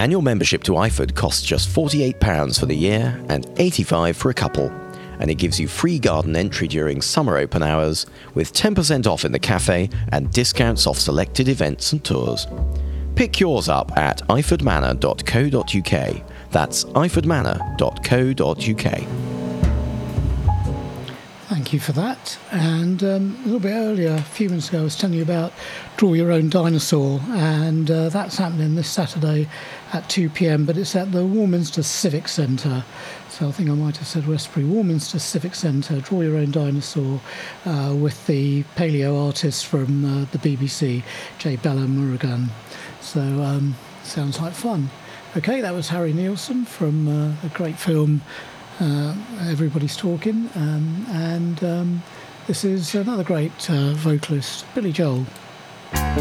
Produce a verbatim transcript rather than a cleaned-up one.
Annual membership to I F O D costs just forty-eight pounds for the year and eighty-five pounds for a couple, and it gives you free garden entry during summer open hours with ten percent off in the cafe and discounts off selected events and tours. Pick yours up at iford manor dot co dot uk. That's iford manor dot co dot uk. Thank you for that. And um, a little bit earlier, a few minutes ago, I was telling you about Draw Your Own Dinosaur, and uh, that's happening this Saturday at two p.m, but it's at the Warminster Civic Centre. So I think I might have said Westbury. Warminster Civic Centre, Draw Your Own Dinosaur, uh, with the paleo artist from uh, the B B C, Jay Bella Murugan. So um, sounds like fun. Okay, that was Harry Nielsen from uh, a great film, Uh, Everybody's Talking, um, and um, this is another great uh, vocalist, Billy Joel.